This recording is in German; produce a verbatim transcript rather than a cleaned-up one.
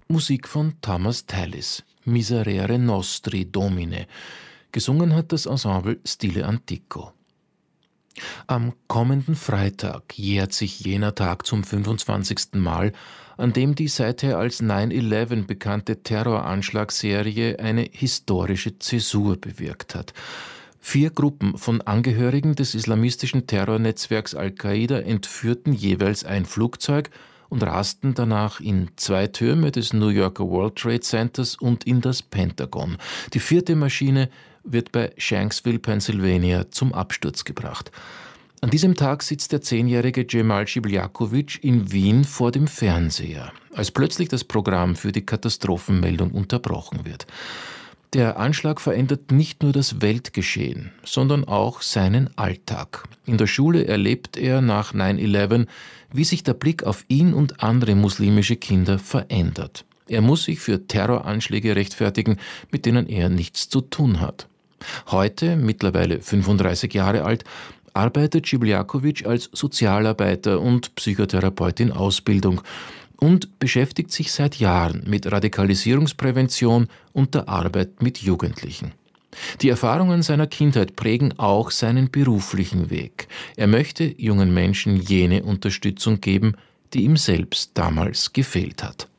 Musik von Thomas Tallis, Miserere Nostri Domine. Gesungen hat das Ensemble Stile Antico. Am kommenden Freitag jährt sich jener Tag zum fünfundzwanzigsten Mal, an dem die seither als nine eleven bekannte Terroranschlagsserie eine historische Zäsur bewirkt hat. Vier Gruppen von Angehörigen des islamistischen Terrornetzwerks Al-Qaida entführten jeweils ein Flugzeug und rasten danach in zwei Türme des New Yorker World Trade Centers und in das Pentagon. Die vierte Maschine wird bei Shanksville, Pennsylvania, zum Absturz gebracht. An diesem Tag sitzt der zehnjährige Cemal Chilyakovic in Wien vor dem Fernseher, als plötzlich das Programm für die Katastrophenmeldung unterbrochen wird. Der Anschlag verändert nicht nur das Weltgeschehen, sondern auch seinen Alltag. In der Schule erlebt er nach nine eleven, wie sich der Blick auf ihn und andere muslimische Kinder verändert. Er muss sich für Terroranschläge rechtfertigen, mit denen er nichts zu tun hat. Heute, mittlerweile fünfunddreißig Jahre alt, arbeitet Chilyakovic als Sozialarbeiter und Psychotherapeut in Ausbildung und beschäftigt sich seit Jahren mit Radikalisierungsprävention und der Arbeit mit Jugendlichen. Die Erfahrungen seiner Kindheit prägen auch seinen beruflichen Weg. Er möchte jungen Menschen jene Unterstützung geben, die ihm selbst damals gefehlt hat.